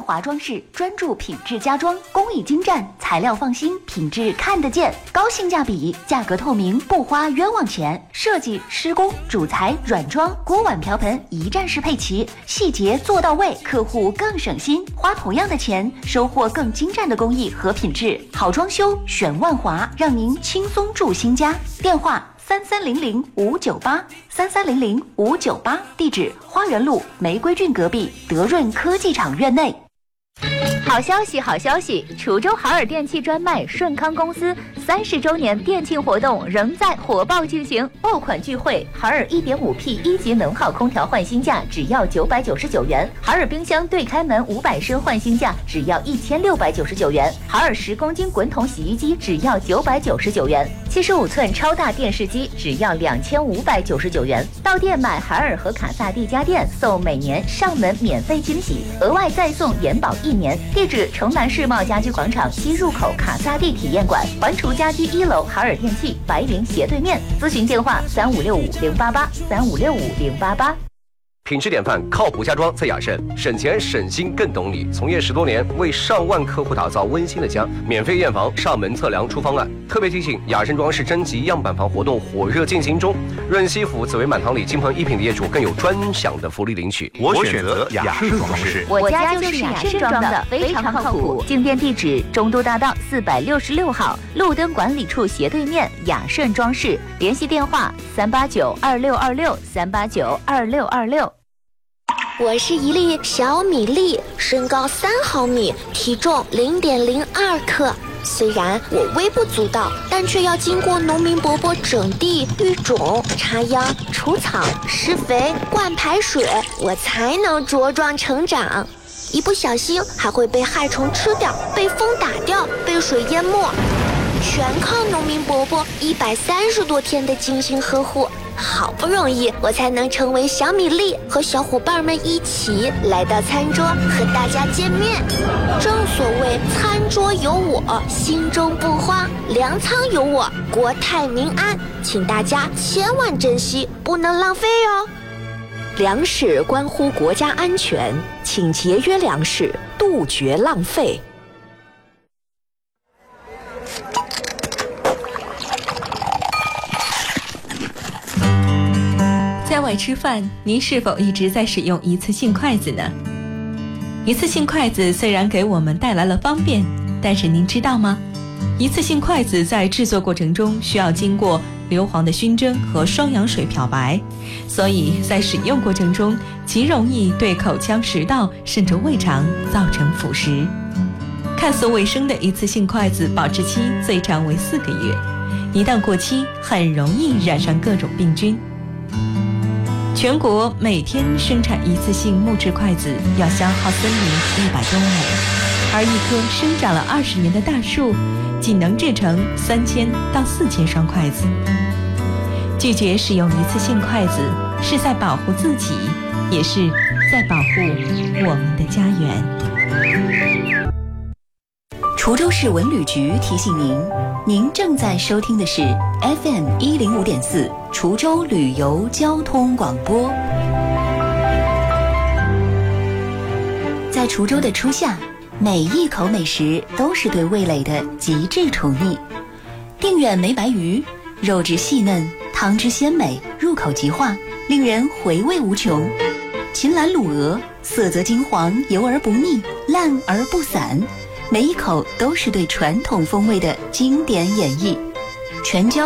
华装饰专注品质家装，工艺精湛，材料放心，品质看得见，高性价比，价格透明，不花冤枉钱。设计、施工、主材、软装、锅碗瓢盆一站式配齐，细节做到位，客户更省心，花同样的钱收获更精湛的工艺和品质。好装修选万华，让您轻松住新家。电话3300-598，3300-598，地址花园路玫瑰郡隔壁德润科技厂院内。 好消息，好消息！滁州海尔电器专卖顺康公司30周年店庆活动仍在火爆进行，爆款聚会，海尔 1.5P 一级能耗空调换新价只要999元，海尔冰箱对开门500升换新价只要1699元，海尔10公斤滚筒洗衣机只要999元，75寸超大电视机只要2599元。到店买海尔和卡萨帝家电，送每年上门免费惊喜，额外再送延保1年。地址城南世贸家居广场西入口卡萨帝体验馆，环厨家居1楼海尔电器白灵斜对面。咨询电话3565-088，3565-088。 品质典范，靠谱家装在雅盛，省钱省心更懂你。从业10多年，为上万客户打造温馨的家，免费验房、上门测量出方案。特别提醒，雅盛装饰征集样板房活动火热进行中，润西府紫薇满堂里金鹏一品的业主更有专享的福利领取。 我选择雅盛装饰， 我家就是雅盛装的，非常靠谱。进店地址：中都大道466号，路灯管理处斜对面，雅盛装饰。联系电话389-2626，389-2626。 我是一粒小米粒，身高3毫米，体重0.02克。虽然我微不足道，但却要经过农民伯伯整地、育种、插秧、除草、施肥、灌排水，我才能茁壮成长。一不小心还会被害虫吃掉，被风打掉，被水淹没，全靠农民伯伯130多天的精心呵护。好不容易我才能成为小米粒，和小伙伴们一起来到餐桌和大家见面。正所谓餐桌有我，心中不慌；粮仓有我，国泰民安。请大家千万珍惜，不能浪费哦。 粮食关乎国家安全，请节约粮食，杜绝浪费。 在外吃饭，您是否一直在使用一次性筷子呢？一次性筷子虽然给我们带来了方便，但是您知道吗？一次性筷子在制作过程中需要经过硫磺的熏蒸和双氧水漂白，所以在使用过程中极容易对口腔、食道甚至胃肠造成腐蚀。看似卫生的一次性筷子保质期最长为4个月，一旦过期很容易染上各种病菌。全国每天生产一次性木质筷子要消耗森林100多亩，而一棵生长了20年的大树仅能制成3000到4000双筷子。拒绝使用一次性筷子，是在保护自己，也是在保护我们的家园。 滁州市文旅局提醒您，您正在收听的是 FM 105.4滁州旅游交通广播。在滁州的初夏，每一口美食都是对味蕾的极致宠溺。定远梅白鱼，肉质细嫩，汤汁鲜美，入口即化，令人回味无穷。秦岚卤鹅，色泽金黄，油而不腻，烂而不散，每一口都是对传统风味的经典演绎。全椒